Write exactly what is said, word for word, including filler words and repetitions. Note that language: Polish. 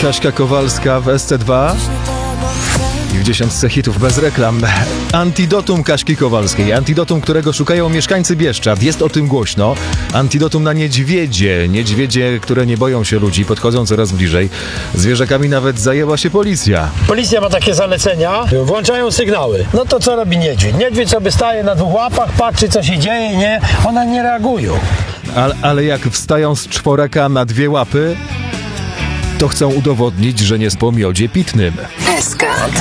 Kaśka Kowalska w S C dwa i w dziesiątce hitów bez reklam. Antidotum Kaśki Kowalskiej. Antidotum, którego szukają mieszkańcy Bieszczad. Jest o tym głośno. Antidotum na niedźwiedzie. Niedźwiedzie, które nie boją się ludzi, podchodzą coraz bliżej. Zwierzakami nawet zajęła się policja. Policja ma takie zalecenia, włączają sygnały. No to co robi niedźwiedź? Niedźwiedź sobie staje na dwóch łapach, patrzy co się dzieje, nie? One nie reagują. Ale, ale jak wstają z czworaka na dwie łapy, to chcą udowodnić, że nie z po miodzie pitnym. Eskat.